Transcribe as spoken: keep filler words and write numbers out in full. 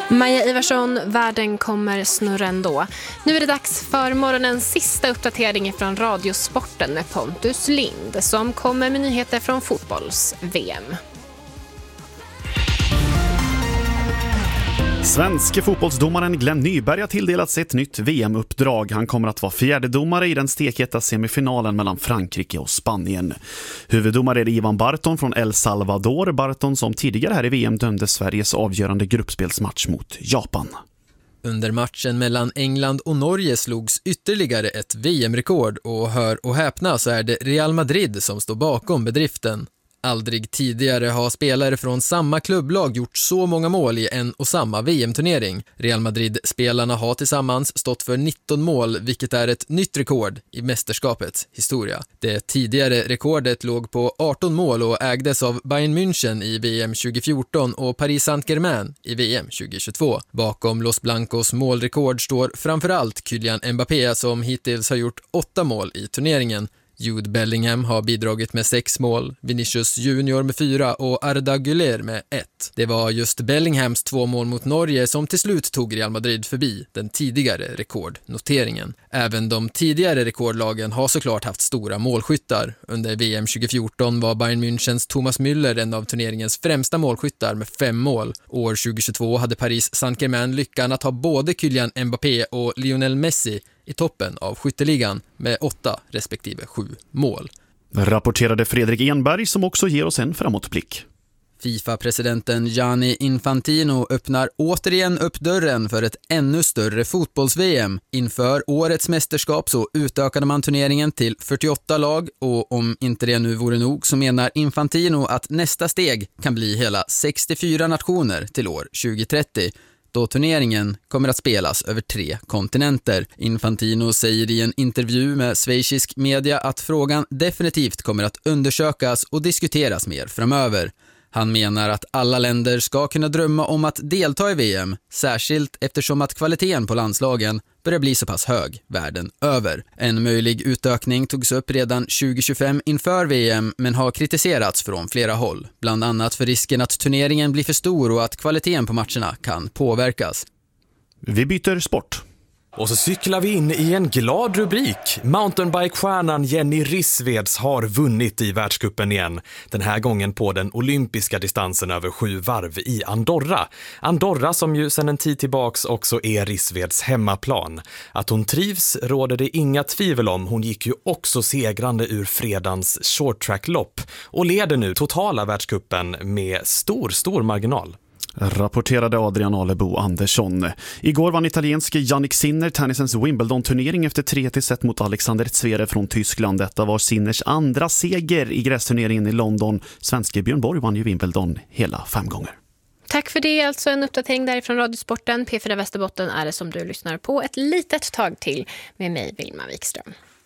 Maja Ivarsson, världen kommer snurra ändå. Nu är det dags för morgonens sista uppdatering från Radiosporten med Pontus Lind som kommer med nyheter från fotbolls-V M. Svenske fotbollsdomaren Glenn Nyberg har tilldelats ett nytt V M-uppdrag. Han kommer att vara fjärde domare i den stekheta semifinalen mellan Frankrike och Spanien. Huvuddomare är Ivan Barton från El Salvador. Barton som tidigare här i V M dömde Sveriges avgörande gruppspelsmatch mot Japan. Under matchen mellan England och Norge slogs ytterligare ett V M-rekord och hör och häpna så är det Real Madrid som står bakom bedriften. Aldrig tidigare har spelare från samma klubblag gjort så många mål i en och samma V M-turnering. Real Madrid-spelarna har tillsammans stått för nitton mål, vilket är ett nytt rekord i mästerskapets historia. Det tidigare rekordet låg på arton mål och ägdes av Bayern München i V M tjugo fjorton och Paris Saint-Germain i V M tjugo tjugotvå. Bakom Los Blancos målrekord står framförallt Kylian Mbappé som hittills har gjort åtta mål i turneringen. Jude Bellingham har bidragit med sex mål, Vinicius Junior med fyra och Arda Güler med ett. Det var just Bellinghams två mål mot Norge som till slut tog Real Madrid förbi den tidigare rekordnoteringen. Även de tidigare rekordlagen har såklart haft stora målskyttar. Under V M tjugo fjorton var Bayern Münchens Thomas Müller en av turneringens främsta målskyttar med fem mål. År tjugo tjugotvå hade Paris Saint-Germain lyckan att ha både Kylian Mbappé och Lionel Messi i toppen av skytteligan med åtta respektive sju mål. Rapporterade Fredrik Enberg som också ger oss en framåtblick. FIFA-presidenten Gianni Infantino öppnar återigen upp dörren för ett ännu större fotbolls-V M. Inför årets mästerskap så utökade man turneringen till fyrtioåtta lag och om inte det nu vore nog så menar Infantino att nästa steg kan bli hela sextiofyra nationer till år tjugo trettio. Då turneringen kommer att spelas över tre kontinenter. Infantino säger i en intervju med schweizisk media att frågan definitivt kommer att undersökas och diskuteras mer framöver. Han menar att alla länder ska kunna drömma om att delta i V M, särskilt eftersom att kvaliteten på landslagen börjar bli så pass hög världen över. En möjlig utökning togs upp redan tjugo tjugofem inför V M men har kritiserats från flera håll. Bland annat för risken att turneringen blir för stor och att kvaliteten på matcherna kan påverkas. Vi byter sport. Och så cyklar vi in i en glad rubrik. Mountainbike-stjärnan Jenny Rissveds har vunnit i världscupen igen. Den här gången på den olympiska distansen över sju varv i Andorra. Andorra som ju sedan en tid tillbaks också är Rissveds hemmaplan. Att hon trivs råder det inga tvivel om. Hon gick ju också segrande ur fredagens short track-lopp och leder nu totala världscupen med stor, stor marginal. Rapporterade Adrian Alebo Andersson. Igår vann italienske Jannik Sinner tennisens Wimbledon-turnering efter tre till set mot Alexander Zverev från Tyskland. Detta var Sinners andra seger i grästurneringen i London. Svenske Björn Borg vann ju Wimbledon hela fem gånger. Tack för det, alltså en uppdatering därifrån Radiosporten. P fyra Västerbotten är det som du lyssnar på ett litet tag till med mig, Vilma Wikström.